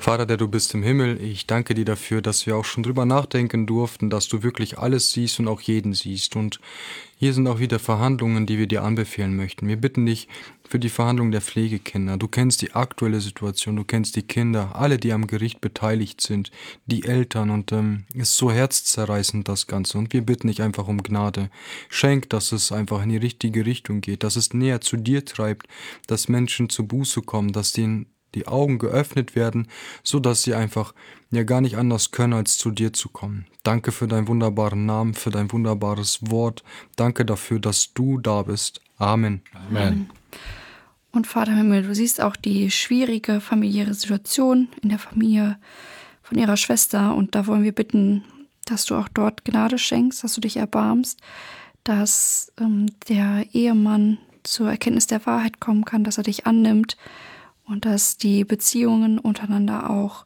Vater, der du bist im Himmel, ich danke dir dafür, dass wir auch schon drüber nachdenken durften, dass du wirklich alles siehst und auch jeden siehst. Und hier sind auch wieder Verhandlungen, die wir dir anbefehlen möchten. Wir bitten dich für die Verhandlung der Pflegekinder. Du kennst die aktuelle Situation, du kennst die Kinder, alle, die am Gericht beteiligt sind, die Eltern. Und es ist so herzzerreißend, das Ganze. Und wir bitten dich einfach um Gnade. Schenk, dass es einfach in die richtige Richtung geht, dass es näher zu dir treibt, dass Menschen zur Buße kommen, dass denen die Augen geöffnet werden, so dass sie einfach ja gar nicht anders können, als zu dir zu kommen. Danke für deinen wunderbaren Namen, für dein wunderbares Wort. Danke dafür, dass du da bist. Amen. Amen. Und Vater im Himmel, du siehst auch die schwierige familiäre Situation in der Familie von ihrer Schwester. Und da wollen wir bitten, dass du auch dort Gnade schenkst, dass du dich erbarmst, dass der Ehemann zur Erkenntnis der Wahrheit kommen kann, dass er dich annimmt, und dass die Beziehungen untereinander auch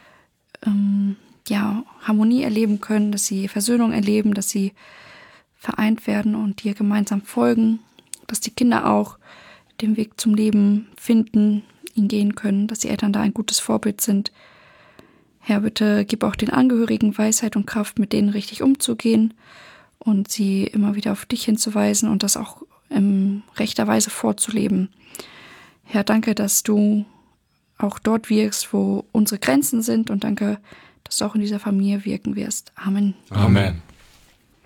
Harmonie erleben können, dass sie Versöhnung erleben, dass sie vereint werden und dir gemeinsam folgen, dass die Kinder auch den Weg zum Leben finden, ihn gehen können, dass die Eltern da ein gutes Vorbild sind. Herr, bitte gib auch den Angehörigen Weisheit und Kraft, mit denen richtig umzugehen und sie immer wieder auf dich hinzuweisen und das auch in rechter Weise vorzuleben. Herr, danke, dass du auch dort wirkst, wo unsere Grenzen sind, und danke, dass du auch in dieser Familie wirken wirst. Amen. Amen.